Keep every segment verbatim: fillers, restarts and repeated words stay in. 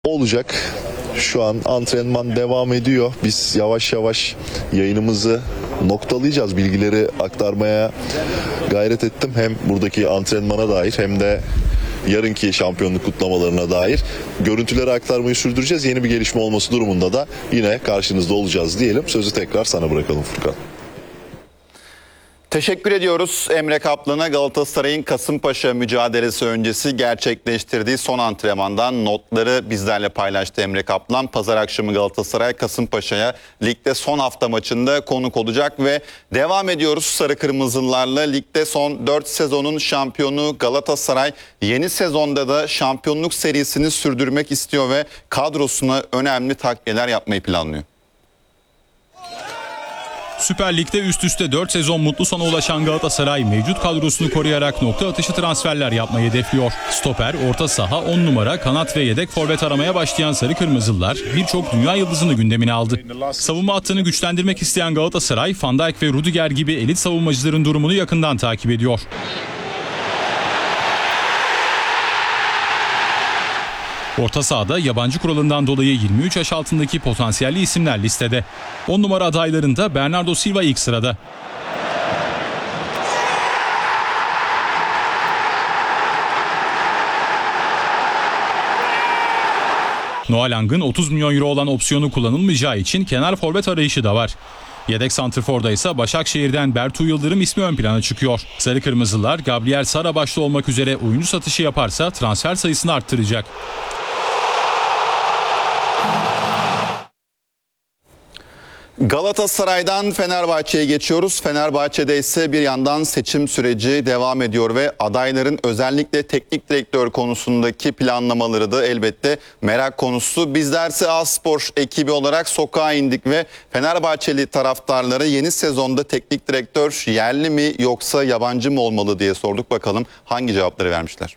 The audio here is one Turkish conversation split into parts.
olacak. Şu an antrenman devam ediyor. Biz yavaş yavaş yayınımızı noktalayacağız. Bilgileri aktarmaya gayret ettim. Hem buradaki antrenmana dair hem de yarınki şampiyonluk kutlamalarına dair görüntüleri aktarmayı sürdüreceğiz. Yeni bir gelişme olması durumunda da yine karşınızda olacağız diyelim. Sözü tekrar sana bırakalım Furkan. Teşekkür ediyoruz Emre Kaplan'a. Galatasaray'ın Kasımpaşa mücadelesi öncesi gerçekleştirdiği son antrenmandan notları bizlerle paylaştı Emre Kaplan. Pazar akşamı Galatasaray Kasımpaşa'ya ligde son hafta maçında konuk olacak ve devam ediyoruz Sarı Kırmızılarla. Ligde son dört sezonun şampiyonu Galatasaray yeni sezonda da şampiyonluk serisini sürdürmek istiyor ve kadrosuna önemli takviyeler yapmayı planlıyor. Süper Lig'de üst üste dört sezon mutlu sona ulaşan Galatasaray mevcut kadrosunu koruyarak nokta atışı transferler yapmayı hedefliyor. Stoper, orta saha, on numara, kanat ve yedek forvet aramaya başlayan Sarı Kırmızılar birçok dünya yıldızını gündemine aldı. Savunma hattını güçlendirmek isteyen Galatasaray, Van Dijk ve Rudiger gibi elit savunmacıların durumunu yakından takip ediyor. Orta sahada yabancı kuralından dolayı yirmi üç yaş altındaki potansiyelli isimler listede. on numara adaylarında Bernardo Silva ilk sırada. Noah Lang'ın otuz milyon euro olan opsiyonu kullanılmayacağı için kenar forvet arayışı da var. Yedek santrforda ise Başakşehir'den Bertu Yıldırım ismi ön plana çıkıyor. Sarı Kırmızılar Gabriel Sara başta olmak üzere oyuncu satışı yaparsa transfer sayısını arttıracak. Galatasaray'dan Fenerbahçe'ye geçiyoruz. Fenerbahçe'de ise bir yandan seçim süreci devam ediyor ve adayların özellikle teknik direktör konusundaki planlamaları da elbette merak konusu. Bizlerse A-Spor ekibi olarak sokağa indik ve Fenerbahçeli taraftarlara yeni sezonda teknik direktör yerli mi yoksa yabancı mı olmalı diye sorduk. Bakalım hangi cevapları vermişler.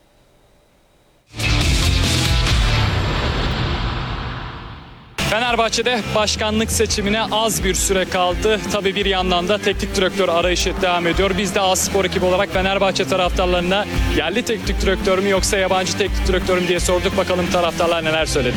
Fenerbahçe'de başkanlık seçimine az bir süre kaldı. Tabii bir yandan da teknik direktör arayışı devam ediyor. Biz de A-Spor ekibi olarak Fenerbahçe taraftarlarına yerli teknik direktör mü yoksa yabancı teknik direktör mü diye sorduk. Bakalım taraftarlar neler söyledi.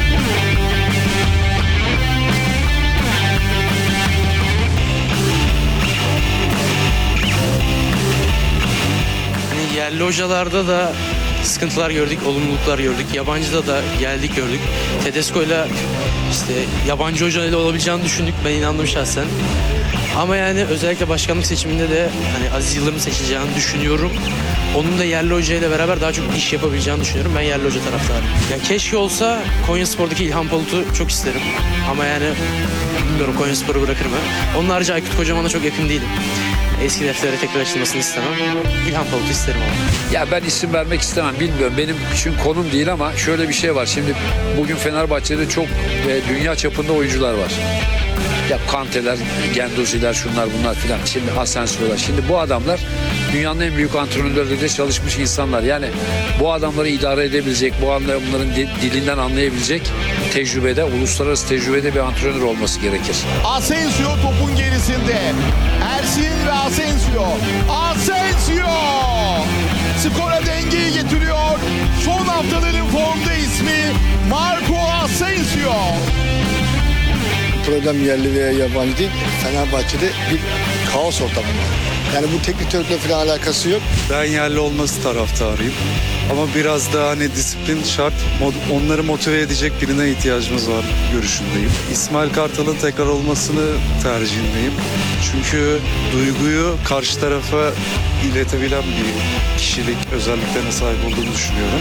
Hani yerli hocalarda da sıkıntılar gördük, olumluluklar gördük. Yabancıda da geldik gördük. Tedesco'yla işte yabancı hocayla olabileceğini düşündük. Ben inandım şahsen. Ama yani özellikle başkanlık seçiminde de hani Aziz Yıldırım'ı seçileceğini düşünüyorum. Onun da yerli hocayla beraber daha çok iş yapabileceğini düşünüyorum. Ben yerli hoca taraftarıyım. Ya keşke olsa Konyaspor'daki İlhan Palut'u çok isterim. Ama yani bilmiyorum Konyaspor'u bırakır mı? Onun harici Aykut Kocaman'a çok yakın değilim. Eski deftere tekrar açılmasını istemem. İlhan Palut'u isterim ama. Ya ben isim vermek istemem, bilmiyorum. Benim çünkü konum değil ama şöyle bir şey var. Şimdi bugün Fenerbahçe'de çok ve dünya çapında oyuncular var. Ya Kante'ler, Gendozi'ler, şunlar bunlar filan. Şimdi Asensio'lar. Şimdi bu adamlar dünyanın en büyük antrenörleriyle çalışmış insanlar. Yani bu adamları idare edebilecek, bu adamların dilinden anlayabilecek tecrübede, uluslararası tecrübede bir antrenör olması gerekir. Asensio topun gerisinde. Ersin ve Asensio. Asensio! Skora dengeyi getiriyor. Son haftaların formda ismi Marco Asensio. Problem yerli veya yabancı değil. Fenerbahçe'de bir kaos ortamı var. Yani bu teknik direktörle falan alakası yok. Ben yerli olması taraftarıyım. Ama biraz daha hani disiplin şart. Onları motive edecek birine ihtiyacımız var görüşündeyim. İsmail Kartal'ın tekrar olmasını tercihindeyim. Çünkü duyguyu karşı tarafa iletebilen bir kişilik özelliklerine sahip olduğunu düşünüyorum.